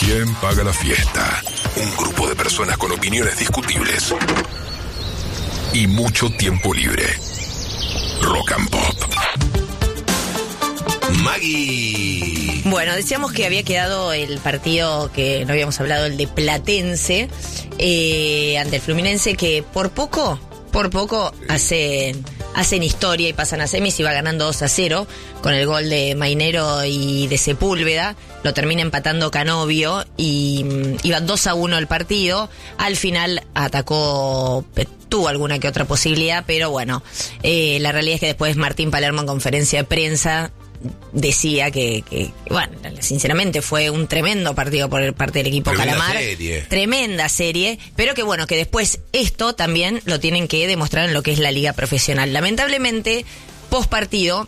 ¿Quién paga la fiesta? Un grupo de personas con opiniones discutibles y mucho tiempo libre. Rock and Pop. Maggie. Bueno, decíamos que había quedado el partido que no habíamos hablado, el de Platense, ante el Fluminense, que por poco hacen historia y pasan a semis y va ganando 2-0 con el gol de Mainero y de Sepúlveda. Lo termina empatando Canovio y iba 2-1 el partido. Al final atacó, tuvo alguna que otra posibilidad, pero bueno, la realidad es que después Martín Palermo en conferencia de prensa decía que bueno, sinceramente fue un tremendo partido por parte del equipo Calamar. Tremenda serie, pero que bueno, que después esto también lo tienen que demostrar en lo que es la liga profesional. Lamentablemente, post partido,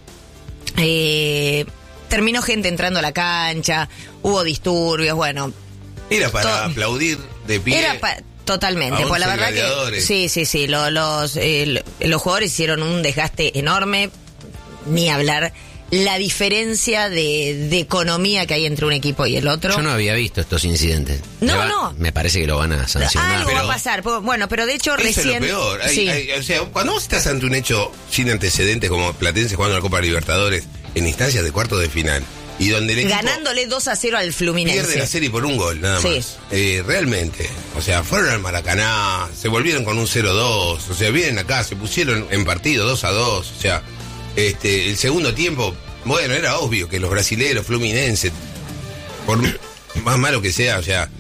terminó gente entrando a la cancha, hubo disturbios, bueno. Era para aplaudir de pie. Totalmente, pues la verdad que sí, los jugadores hicieron un desgaste enorme, ni hablar la diferencia de economía que hay entre un equipo y el otro. Yo no había visto estos incidentes. No. Me parece que lo van a sancionar. Algo va a pasar. Bueno, pero de hecho eso recién... es lo peor. Sí. O sea, cuando vos estás ante un hecho sin antecedentes como Platense jugando la Copa Libertadores en instancias de cuartos de final y donde el equipo ganándole 2-0 al Fluminense. Pierde la serie por un gol, nada más. Realmente. O sea, fueron al Maracaná, se volvieron con un 0-2. O sea, vienen acá, se pusieron en partido 2-2. O sea, el segundo tiempo, bueno, era obvio que los brasileños, Fluminense, por más malo que sea, o sea,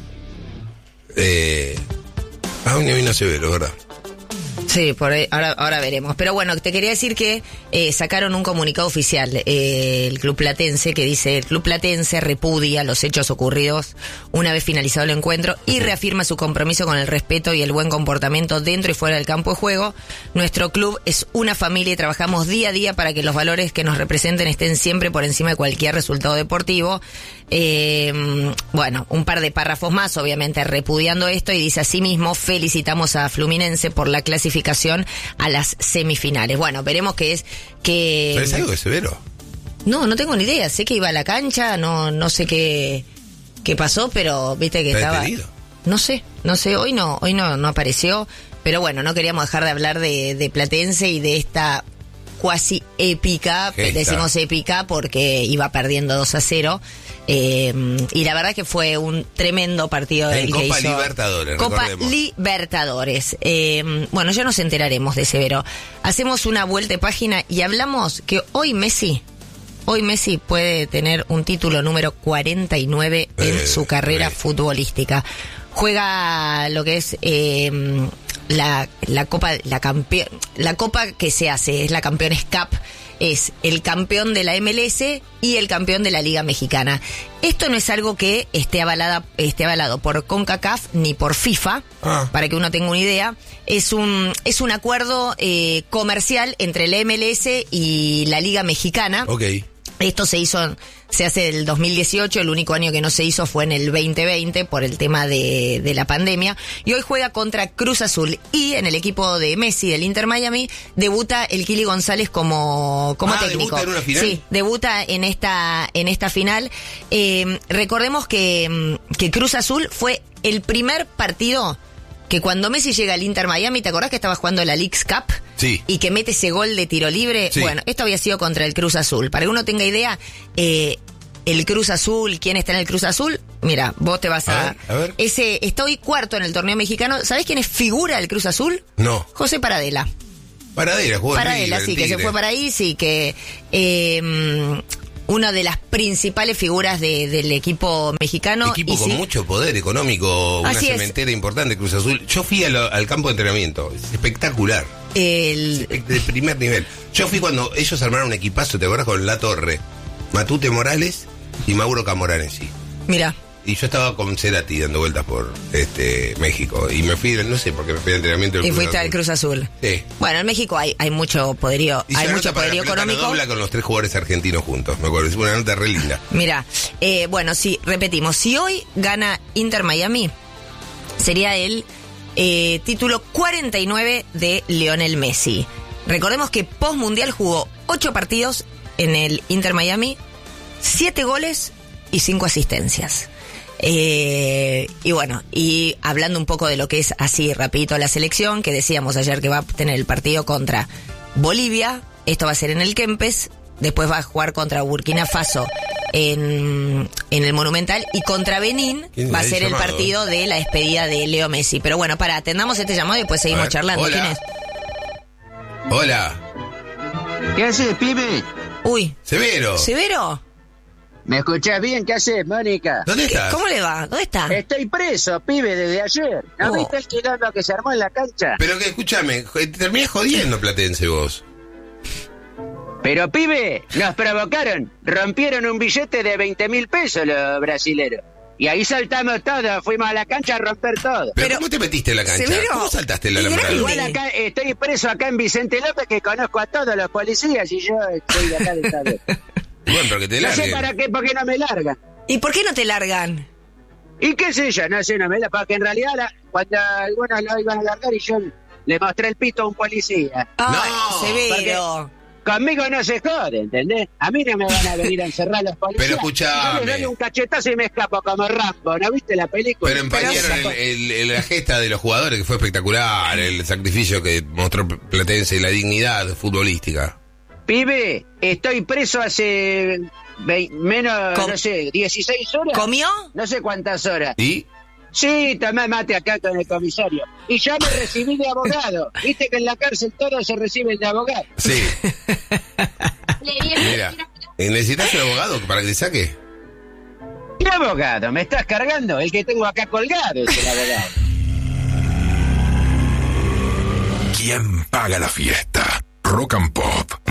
aún vino severo, ¿verdad? Sí, por ahí, ahora veremos. Pero bueno, te quería decir que sacaron un comunicado oficial, el Club Platense, que dice: el Club Platense repudia los hechos ocurridos una vez finalizado el encuentro y reafirma su compromiso con el respeto y el buen comportamiento dentro y fuera del campo de juego. Nuestro club es una familia y trabajamos día a día para que los valores que nos representen estén siempre por encima de cualquier resultado deportivo. Bueno, un par de párrafos más, obviamente repudiando esto, y dice: asimismo, felicitamos a Fluminense por la clasificación a las semifinales. Bueno, veremos qué es que... ¿Pero es algo de severo? No tengo ni idea. Sé que iba a la cancha, no sé qué pasó, pero viste que estaba... ¿Detenido? No sé, hoy no apareció, pero bueno, no queríamos dejar de hablar de Platense y de esta cuasi épica, decimos épica porque iba perdiendo 2-0. Y la verdad que fue un tremendo partido en el que Copa hizo Libertadores, Copa recordemos. Libertadores. Bueno, ya nos enteraremos de Severo. Hacemos una vuelta de página y hablamos que hoy Messi puede tener un título número 49 en su carrera futbolística. Juega lo que es la copa que se hace, es la Campeones Cup. Es el campeón de la MLS y el campeón de la Liga Mexicana. Esto no es algo que esté avalado por CONCACAF ni por FIFA, para que uno tenga una idea. Es un acuerdo comercial entre la MLS y la Liga Mexicana. Okay. Esto se hace del 2018, el único año que no se hizo fue en el 2020 por el tema de la pandemia, y hoy juega contra Cruz Azul, y en el equipo de Messi del Inter Miami debuta el Kili González como técnico. ¿Debuta en una final? Sí, debuta en esta final. Recordemos que Cruz Azul fue el primer partido que cuando Messi llega al Inter Miami, ¿te acordás que estaba jugando la Leagues Cup? Sí. Y que mete ese gol de tiro libre. Sí. Bueno, esto había sido contra el Cruz Azul. Para que uno tenga idea, el Cruz Azul, ¿quién está en el Cruz Azul? Mira, vos te vas a ver. Está hoy cuarto en el torneo mexicano. ¿Sabés quién es figura del Cruz Azul? No. José Paradela. Paradela, sí, que se fue para ahí, sí, que una de las principales figuras del equipo mexicano. Equipo con mucho poder económico, una cementera importante, Cruz Azul. Yo fui al campo de entrenamiento, es espectacular. De primer nivel. Yo fui cuando ellos armaron un equipazo, ¿te acuerdas? Con La Torre, Matute Morales y Mauro Camoranesi. Mira. Y yo estaba con Cerati dando vueltas por México. Y me fui, no sé por qué me fui al entrenamiento del Cruz Azul. Y fuiste al Cruz Azul. Sí. Bueno, en México hay mucho poderío. Hay mucho poderío económico. No dobla con los 3 jugadores argentinos juntos, me acuerdo. Es una nota re linda. Mira, bueno, sí, repetimos. Si hoy gana Inter Miami, sería el título 49 de Lionel Messi. Recordemos que post-mundial jugó 8 partidos en el Inter Miami, 7 goles y 5 asistencias. Y bueno, y hablando un poco de lo que es así rapidito la selección, que decíamos ayer que va a tener el partido contra Bolivia, esto va a ser en el Kempes, después va a jugar contra Burkina Faso en el Monumental, y contra Benín va a ser el partido de la despedida de Leo Messi. Pero bueno, atendamos este llamado y después seguimos charlando. Hola. ¿Quién es? Hola. ¿Qué haces, pibe? Uy. Severo. ¿Severo? ¿Me escuchás bien? ¿Qué haces, Mónica? ¿Dónde estás? ¿Cómo le va? ¿Dónde está? Estoy preso, pibe, desde ayer. ¿No viste el quilombo que se armó en la cancha? Pero que, escúchame, terminás jodiendo, Platense, vos. Pero, pibe, nos provocaron. Rompieron un billete de 20.000 pesos los brasileros. Y ahí saltamos todos, fuimos a la cancha a romper todo. ¿Pero cómo te metiste en la cancha? Severo, ¿Cómo saltaste en la alambrada? Igual acá estoy preso acá en Vicente López, que conozco a todos los policías y yo estoy de acá de esta vez. Bueno, pero que te No larguen. sé para qué, porque no me largan. ¿Y por qué no te largan? ¿Y qué sé yo? No sé, no me largan. Porque en realidad cuando algunos lo iban a largar y yo le mostré el pito a un policía. Ah, Severo. Conmigo no se jode, ¿entendés? A mí no me van a venir a encerrar los policías. Pero escuchame. Yo le doy un cachetazo y me escapo como Rambo. ¿No viste la película? Pero empañaron la gesta de los jugadores, que fue espectacular, el sacrificio que mostró Platense y la dignidad futbolística. Pibe, estoy preso hace no sé, 16 horas. ¿Comió? No sé cuántas horas. ¿Y? Sí, tomé mate acá con el comisario. Y ya me recibí de abogado. Viste que en la cárcel todos se reciben de abogado. Sí. Mira, ¿necesitas un abogado para que te saque? ¿Qué abogado? ¿Me estás cargando? El que tengo acá colgado es el abogado. ¿Quién paga la fiesta? Rock and Pop.